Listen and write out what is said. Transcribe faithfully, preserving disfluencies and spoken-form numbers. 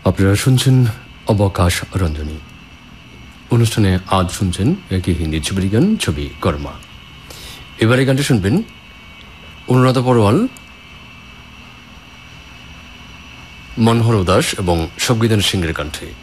আপনারা শুনছেন অবকাশ রঞ্জনী অনুষ্ঠানে। আজ শুনছেন একটি হিন্দি ছবির গান, ছবি কর্মা। এবারে গানটা শুনবেন অনুরাধা পরওয়াল, মনোহর দাস এবং সঙ্গীতান সিংহের কণ্ঠে।